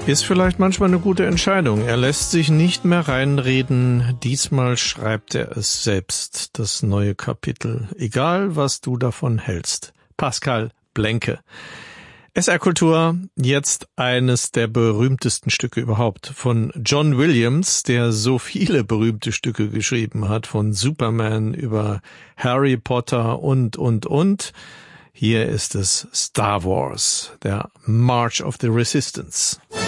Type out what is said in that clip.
Ist vielleicht manchmal eine gute Entscheidung. Er lässt sich nicht mehr reinreden. Diesmal schreibt er es selbst, das neue Kapitel. Egal, was du davon hältst. Pascal Blenke. SR Kultur, jetzt eines der berühmtesten Stücke überhaupt von John Williams, der so viele berühmte Stücke geschrieben hat, von Superman über Harry Potter und. Hier ist es Star Wars, der March of the Resistance.